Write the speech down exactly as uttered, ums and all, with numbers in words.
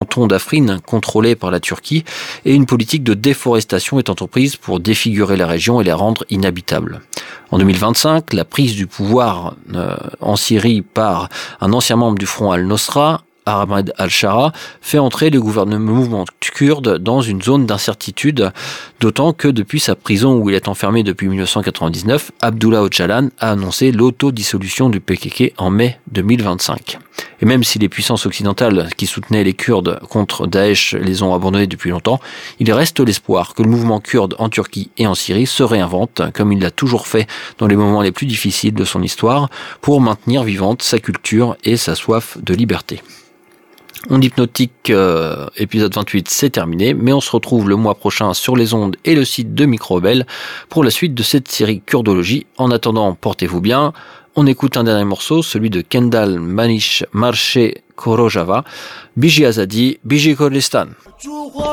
canton d'Afrine contrôlé par la Turquie et une politique de déforestation est entreprise pour défigurer la région et la rendre inhabitable. En deux mille vingt-cinq, la prise du pouvoir euh, en Syrie par un ancien membre du Front al-Nosra, Ahmed al-Shara, fait entrer le gouvernement mouvement kurde dans une zone d'incertitude, d'autant que depuis sa prison où il est enfermé depuis mille neuf cent quatre-vingt-dix-neuf, Abdullah Öcalan a annoncé l'autodissolution du P K K en mai deux mille vingt-cinq. Et même si les puissances occidentales qui soutenaient les Kurdes contre Daesh les ont abandonnés depuis longtemps, il reste l'espoir que le mouvement kurde en Turquie et en Syrie se réinvente, comme il l'a toujours fait dans les moments les plus difficiles de son histoire, pour maintenir vivante sa culture et sa soif de liberté. On Hypnotique, euh, épisode vingt-huit, c'est terminé, mais on se retrouve le mois prochain sur les ondes et le site de Micro-Rebelle pour la suite de cette série Kurdologie. En attendant, portez-vous bien. On écoute un dernier morceau, celui de Kendal Manish Marche Korojava, Biji Azadi, Biji Kurdistan.